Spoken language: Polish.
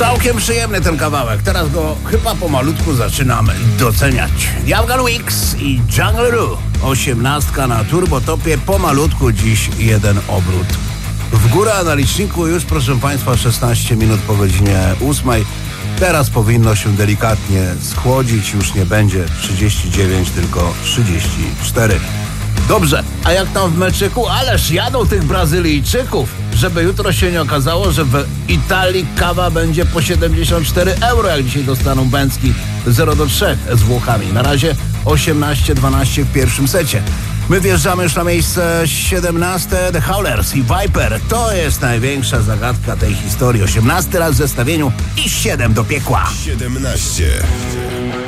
Całkiem przyjemny ten kawałek. Teraz go chyba pomalutku zaczynam doceniać. Diablo Weeks i Jungle Roo. 18 na turbotopie. Pomalutku dziś jeden obrót w górę, a na liczniku już, proszę Państwa, 16 minut po godzinie 8. Teraz powinno się delikatnie schłodzić. Już nie będzie 39, tylko 34. Dobrze, a jak tam w meczyku? Ależ jadą tych Brazylijczyków, żeby jutro się nie okazało, że w Italii kawa będzie po 74 euro, jak dzisiaj dostaną bęcki 0-3 z Włochami. Na razie 18-12 w pierwszym secie. My wjeżdżamy już na miejsce 17. The Howlers i Viper. To jest największa zagadka tej historii. 18 raz w zestawieniu i 7 do piekła. 17.